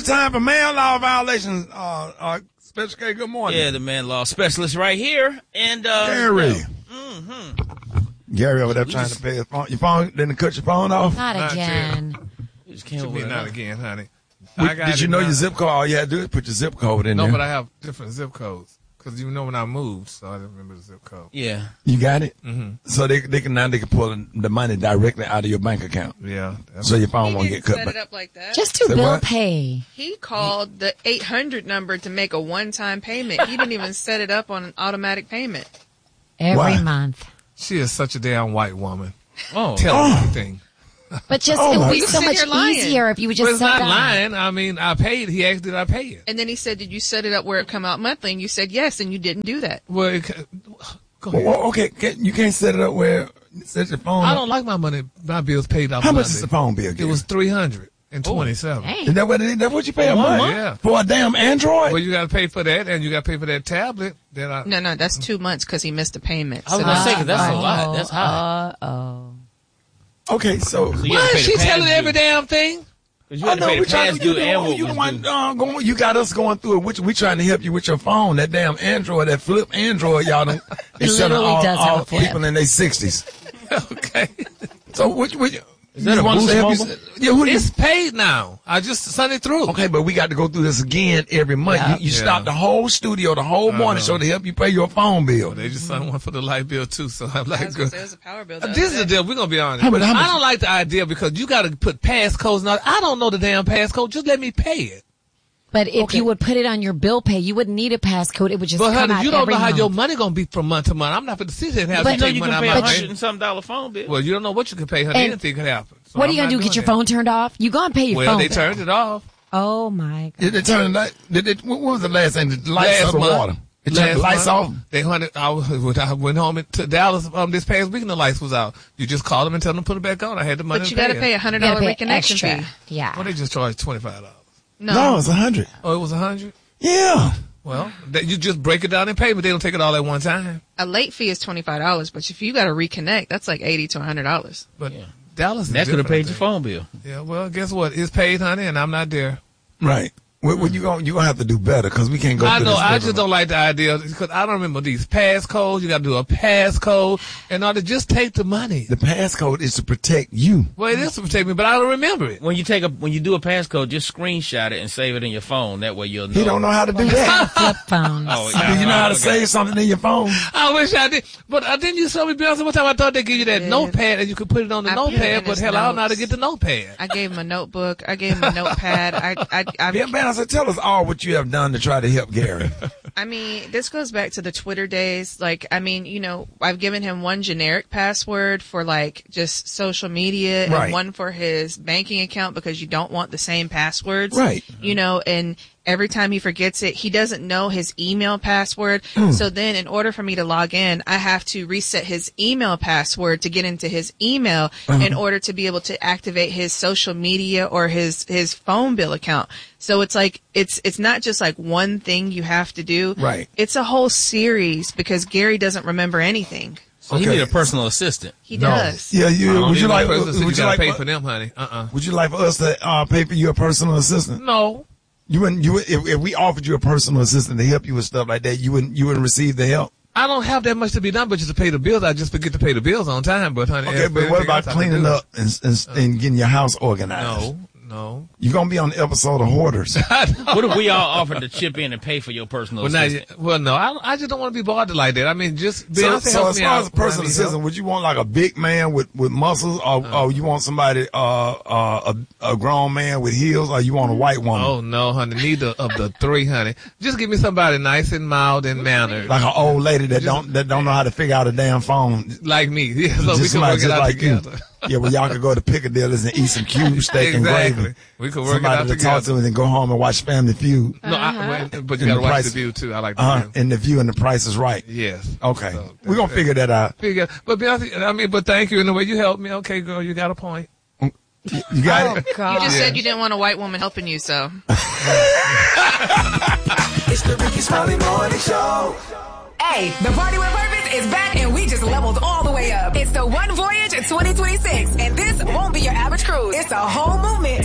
it's time for man law violations. Special K, good morning. Yeah, the man law specialist right here. And Gary. Gary over there trying to pay his phone. Your phone didn't cut your phone off? Not again. You just What can't you mean over not there. again, honey? Did you know your zip code? All you had to do is put your zip code in No, there. but I have different zip codes. Because you know when I moved, so I didn't remember the zip code. Yeah. You got it? Mm-hmm. So they can pull the money directly out of your bank account. Yeah. So your phone He won't didn't get cut. set But it up like that. Just do Say bill what? pay He called the 800 number to make a one-time payment. He didn't even set it up on an automatic payment. every Why? month. She is such a damn white woman. Oh. Tell me everything. But just Oh, it would my be God. so You much sit here lying. easier if you would But just it's set not that. lying. I mean, I paid. He asked, did I pay it? And then he said, did you set it up where it come out monthly? And you said yes, and you didn't do that. Well, go ahead. well, okay, you can't set it up where set your phone I up. don't like my money. My bills paid off How much Monday. is the phone bill? It Gary? was $327. Dang. Is that what you pay a month? Yeah. For a damn Android? Well, you got to pay for that, and you got to pay for that tablet. No, that's 2 months because he missed a payment. I was going to say, 'cause that's a lot. That's high. Okay, so. So you Why had to is pay she the telling past every due. damn thing? 'Cause you had to pay the past due and what you was the one due. you got us going through it. We trying to help you with your phone. That damn Android, that flip Android, y'all don't. It literally does have a flip. people in their 60s. Okay. So which Is that a want us to Boost help Mobile? you? Yeah, who do you? It's paid now. I just sent it through. Okay, but we got to go through this again every month. Yeah. You stop the whole studio, the whole morning show to help you pay your phone bill. They just sent one for the light bill, too, so I'm I like, was going to say it was a power bill. This is the deal. We're going to be honest. How much- I don't like the idea because you got to put passcodes and all. I don't know the damn passcode. Just let me pay it. But if you would put it on your bill pay, you wouldn't need a passcode. It would just But come honey, out you don't every know how month. your money going to be from month to month. I'm not going to sit there and have But to You know take you money can out pay of my $100 money. and something phone bill. Well, you don't know what you can pay, honey. And Anything could happen. So What are I'm you going to not do? Get your doing phone turned off? You going to pay that. your Well, phone they bill. turned it off. Oh, my God. Did they turn what was the last thing? The lights Last or the month. water? It turned the lights off? I went home to Dallas this past week and the lights was out. You just call them and tell them to put it back on. I had the money But to you got to pay a You gotta $100 pay reconnection extra. fee. Yeah. Well, they just charged $25. No, it's 100. Oh, it was 100. Yeah. Well, you just break it down in payment. They don't take it all at one time. A late fee is $25, but if you got to reconnect, that's like $80 to $100. But Dallas is That could have paid your different, phone bill. I think. Yeah, well, guess what? It's paid, honey, and I'm not there. Right. Well, you gonna have to do better because we can't go I through know. this I every just don't like the idea because I don't remember these passcodes. You got to do a passcode and all to just take the money. The passcode is to protect you. Well, it is to protect me, but I don't remember it. When you do a passcode, just screenshot it and save it in your phone. That way you'll know. He don't know how to do that. Flip phones. Oh, Do you know how to okay. save something in your phone? I wish I did. But didn't you show me, Beyonce, one time I thought they give you that did. notepad and you could put it on the I put it notepad, in but his hell, I don't know how to notes. get the notepad. I gave him a notebook. I gave him a notepad. Yeah, man, I said, tell us all what you have done to try to help Gary. I mean, this goes back to the Twitter days. Like, I mean, I've given him one generic password for like just social media Right. and one for his banking account because you don't want the same passwords. Right. And every time he forgets it, he doesn't know his email password. So then in order for me to log in, I have to reset his email password to get into his email in order to be able to activate his social media or his phone bill account. So it's like, it's not just like one thing you have to do. Right. It's a whole series because Gary doesn't remember anything. So you Okay. need a personal assistant. He does. Yeah, I don't would need you no like? personal assistant. Would you gotta like? pay for them, honey? Would you like for us to pay for you a personal assistant? No. You wouldn't. If we offered you a personal assistant to help you with stuff like that, you wouldn't receive the help. I don't have that much to be done, but just to pay the bills. I just forget to pay the bills on time. But honey, Okay, but what about cleaning up and getting your house organized? No. You're gonna be on the episode of Hoarders. What if we all offered to chip in and pay for your personal assistant? No. I just don't want to be bothered like that. I mean, just So Beyonce help as me far out as a personal when I need assistant, help. would you want like a big man with muscles, or you want somebody a grown man with heels, or you want a white woman? Oh no, honey, neither of the three, honey. Just give me somebody nice and mild and mannered, Like an old lady that don't know how to figure out a damn phone. like me. Yeah, so we Just can somebody work it just out like together. you. Yeah, well, y'all could go to Piccadilly's and eat some cube steak and Exactly. gravy. We could work it Somebody out to together. talk to and then go home and watch Family Feud. No, but you And gotta the watch price- the View too. I like the View. And the View and the Price is Right. Yes. Okay, So, we're gonna figure that out. But Beyonce, but thank you in the way you helped me. Okay, girl, you got a point. You got it. God. You just said you didn't want a white woman helping you, so. It's the Ricky Smiley Morning Show. Hey, the Party with Purpose is back and we just leveled all the way up. It's the One Voyage 2026 and this won't be your average cruise. It's a whole movement